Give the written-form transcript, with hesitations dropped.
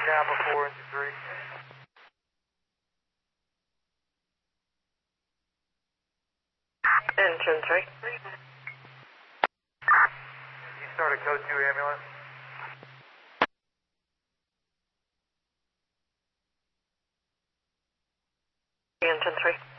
Kappa 4 into 3. Engine 3. You start a code 2 ambulance. Engine 3.